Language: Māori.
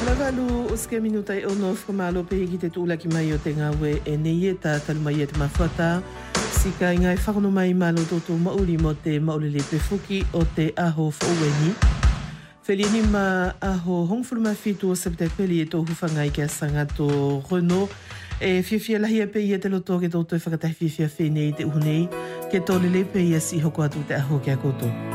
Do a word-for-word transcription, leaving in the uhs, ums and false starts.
Lavalu o ske minuta e ono whamalo pe ki te tūla ki mai o te ngawe e nei e tā talu mai e te mawhata. Sika i ngai whakono mai malo toto mauri mo te maulele pe fuki o te aho whauweni. Wheli ni ma aho hongfuruma fitu o septe peli e tō huwhangai kia sanga tō Renault. E whiawhia lahi a pe i e te loto ke tō tō whakatahi whiawhia whenei te uhunei. Ke tō lele pe i a si hoko atu te aho kia koto.